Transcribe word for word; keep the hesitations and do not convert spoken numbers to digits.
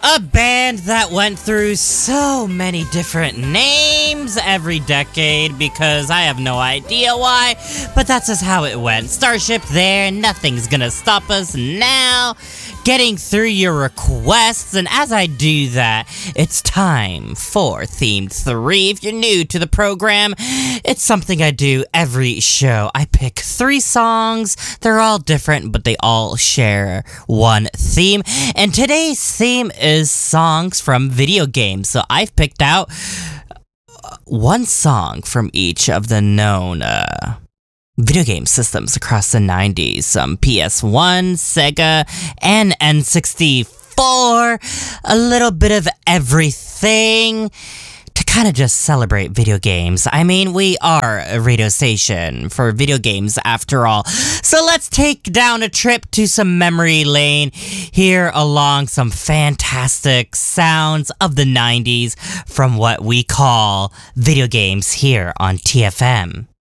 A band that went through so many different names every decade because I have no idea why, but that's just how it went. Starship there, nothing's gonna stop us now. Getting through your requests, and as I do that, it's time for Theme three. If you're new to the program, it's something I do every show. I pick three songs. They're all different, but they all share one theme. And today's theme is songs from video games. So I've picked out one song from each of the known uh, video game systems across the nineties. Some P S one, Sega, and N sixty-four. A little bit of everything to kind of just celebrate video games. I mean, we are a radio station for video games after all. So let's take down a trip to some memory lane here along some fantastic sounds of the nineties from what we call video games here on T F M.